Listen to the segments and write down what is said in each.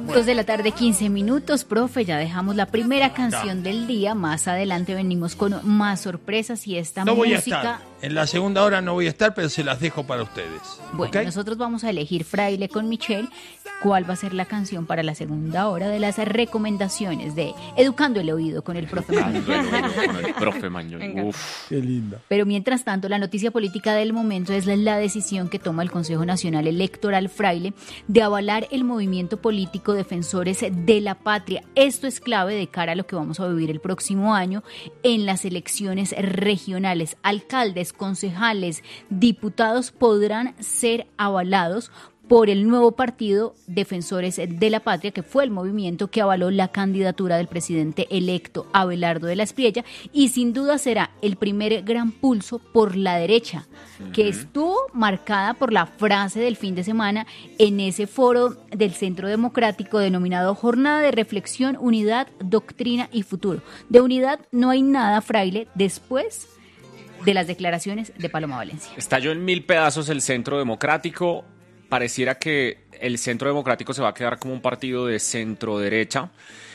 2 de la tarde, 15 minutos, profe, ya dejamos la primera canción del día, más adelante venimos con más sorpresas y esta No voy a música... estar, en la segunda hora no voy a estar, pero se las dejo para ustedes. Bueno, ¿Okay? nosotros vamos a elegir Fraile con Michelle, cuál va a ser la canción para la segunda hora de las recomendaciones de Educando el Oído con el profe Mañón. Con el profe Mañón. Uf. Qué linda. Pero mientras tanto, la noticia política del momento es la decisión que toma el Consejo Nacional Electoral Fraile de avalar el movimiento político Defensores de la Patria. Esto es clave de cara a lo que vamos a vivir el próximo año en las elecciones regionales. Alcaldes, concejales, diputados podrán ser avalados por el nuevo partido Defensores de la Patria, que fue el movimiento que avaló la candidatura del presidente electo Abelardo de la Espriella, y sin duda será el primer gran pulso por la derecha, que estuvo marcada por la frase del fin de semana en ese foro del Centro Democrático denominado Jornada de Reflexión, Unidad, Doctrina y Futuro. De unidad no hay nada, Fraile, después de las declaraciones de Paloma Valencia. Estalló en 1000 pedazos el Centro Democrático. Pareciera que el Centro Democrático se va a quedar como un partido de centro-derecha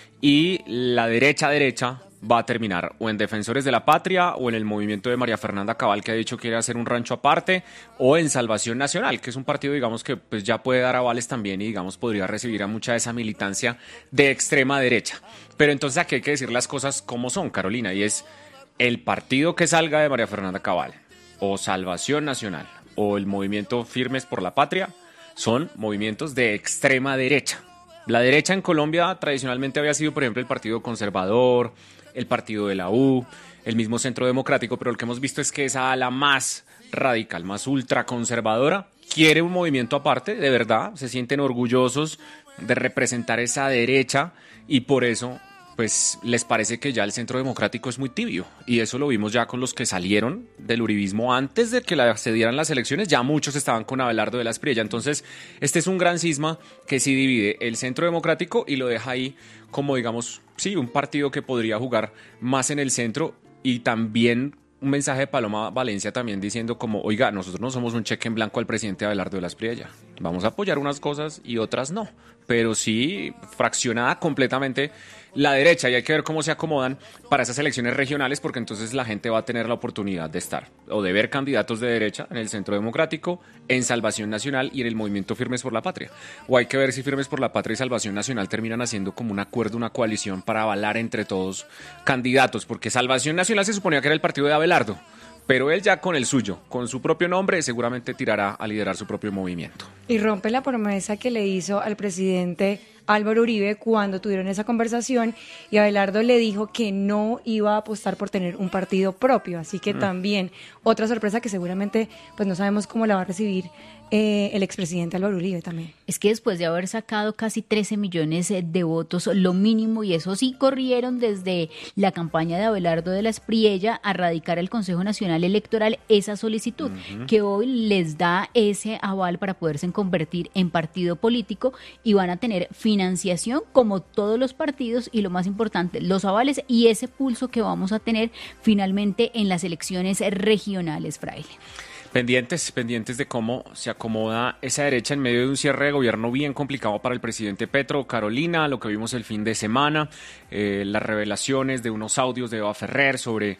y la derecha va a terminar o en Defensores de la Patria o en el movimiento de María Fernanda Cabal, que ha dicho que quiere hacer un rancho aparte, o en Salvación Nacional, que es un partido, digamos, que pues ya puede dar avales también y, digamos, podría recibir a mucha de esa militancia de extrema derecha. Pero entonces aquí hay que decir las cosas como son, Carolina, y es el partido que salga de María Fernanda Cabal o Salvación Nacional o el movimiento Firmes por la Patria son movimientos de extrema derecha. La derecha en Colombia tradicionalmente había sido, por ejemplo, el Partido Conservador, el Partido de la U, el mismo Centro Democrático, pero lo que hemos visto es que esa ala más radical, más ultraconservadora, quiere un movimiento aparte, de verdad, se sienten orgullosos de representar esa derecha y por eso pues les parece que ya el Centro Democrático es muy tibio, y eso lo vimos ya con los que salieron del uribismo antes de que se dieran las elecciones, ya muchos estaban con Abelardo de la Espriella. Entonces este es un gran cisma que sí divide el Centro Democrático y lo deja ahí como, digamos, sí, un partido que podría jugar más en el centro, y también un mensaje de Paloma Valencia también diciendo como, oiga, nosotros no somos un cheque en blanco al presidente Abelardo de la Espriella, vamos a apoyar unas cosas y otras no, pero sí fraccionada completamente la derecha, y hay que ver cómo se acomodan para esas elecciones regionales, porque entonces la gente va a tener la oportunidad de estar o de ver candidatos de derecha en el Centro Democrático, en Salvación Nacional y en el movimiento Firmes por la Patria, o hay que ver si Firmes por la Patria y Salvación Nacional terminan haciendo como un acuerdo, una coalición para avalar entre todos candidatos, porque Salvación Nacional se suponía que era el partido de Abelardo, pero él ya con el suyo, con su propio nombre, seguramente tirará a liderar su propio movimiento. Y rompe la promesa que le hizo al presidente Álvaro Uribe cuando tuvieron esa conversación, y Abelardo le dijo que no iba a apostar por tener un partido propio, así que también otra sorpresa que seguramente pues no sabemos cómo la va a recibir el expresidente Álvaro Uribe también. Es que después de haber sacado casi 13 millones de votos, lo mínimo, y eso sí corrieron desde la campaña de Abelardo de la Espriella a radicar al Consejo Nacional Electoral esa solicitud, que hoy les da ese aval para poderse convertir en partido político, y van a tener financiación como todos los partidos, y lo más importante, los avales y ese pulso que vamos a tener finalmente en las elecciones regionales, Fraile. Pendientes de cómo se acomoda esa derecha en medio de un cierre de gobierno bien complicado para el presidente Petro. Carolina, lo que vimos el fin de semana, las revelaciones de unos audios de Eva Ferrer sobre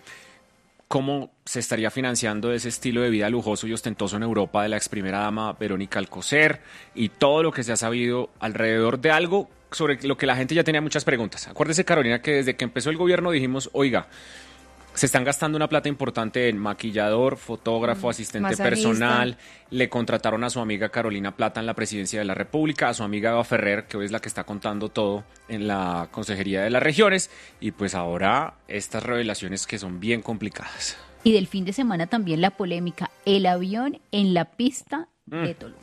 cómo se estaría financiando ese estilo de vida lujoso y ostentoso en Europa de la ex primera dama Verónica Alcocer, y todo lo que se ha sabido alrededor de algo sobre lo que la gente ya tenía muchas preguntas. Acuérdese, Carolina, que desde que empezó el gobierno dijimos, oiga, se están gastando una plata importante en maquillador, fotógrafo, asistente personal. Le contrataron a su amiga Carolina Plata en la presidencia de la República, a su amiga Eva Ferrer, que hoy es la que está contando todo en la Consejería de las Regiones, y pues ahora estas revelaciones que son bien complicadas. Y del fin de semana también la polémica, el avión en la pista de Toluca.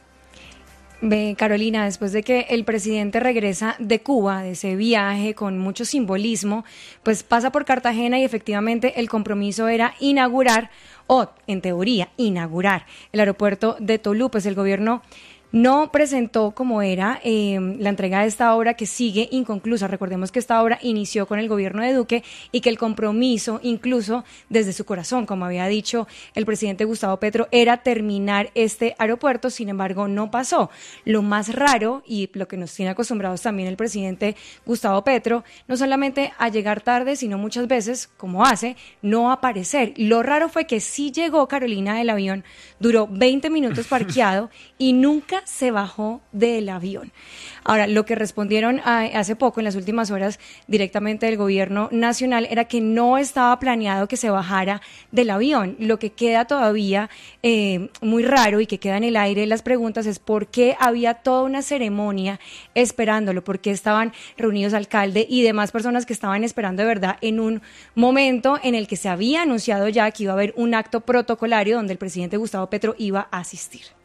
Carolina, después de que el presidente regresa de Cuba, de ese viaje con mucho simbolismo, pues pasa por Cartagena, y efectivamente el compromiso era inaugurar, o en teoría inaugurar, el aeropuerto de Toluca. Pues el gobierno no presentó como era la entrega de esta obra, que sigue inconclusa. Recordemos que esta obra inició con el gobierno de Duque y que el compromiso, incluso desde su corazón, como había dicho el presidente Gustavo Petro, era terminar este aeropuerto. Sin embargo, no pasó. Lo más raro, y lo que nos tiene acostumbrados también el presidente Gustavo Petro, no solamente a llegar tarde, sino muchas veces, como hace, no aparecer. Lo raro fue que sí llegó, Carolina, del avión, duró 20 minutos parqueado y nunca se bajó del avión. Ahora, lo que respondieron hace poco, en las últimas horas, directamente del gobierno nacional, era que no estaba planeado que se bajara del avión. Lo que queda todavía muy raro y que queda en el aire las preguntas es por qué había toda una ceremonia esperándolo, por qué estaban reunidos alcalde y demás personas que estaban esperando de verdad en un momento en el que se había anunciado ya que iba a haber un acto protocolario donde el presidente Gustavo Petro iba a asistir.